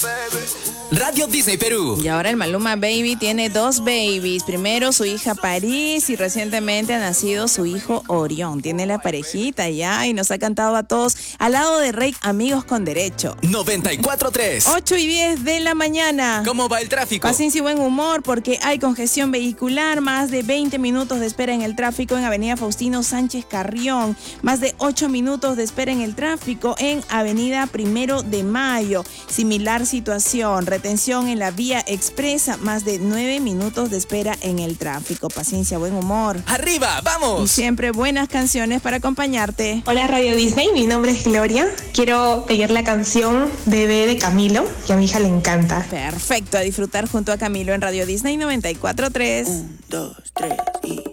Radio Disney Perú. Y ahora el Maluma Baby tiene 2 babies. Primero su hija París y recientemente ha nacido su hijo Orión. Tiene la parejita ya y nos ha cantado a todos al lado de Rey, Amigos con Derecho. 94.3. 8:10 de la mañana. ¿Cómo va el tráfico? Paciencia y buen humor porque hay congestión vehicular. Más de 20 minutos de espera en el tráfico en Avenida Faustino Sánchez Carrión. Más de 8 minutos de espera en el tráfico en Avenida 1 de Mayo. Similar situación. Retención en la vía expresa, más de 9 minutos de espera en el tráfico. Paciencia, buen humor. ¡Arriba, Y vamos! siempre buenas canciones para acompañarte. Hola Radio Disney, mi nombre es Gloria. Quiero pedir la canción Bebé de Camilo, que a mi hija le encanta. Perfecto, a disfrutar junto a Camilo en Radio Disney 94.3. 1, 2, 3 y...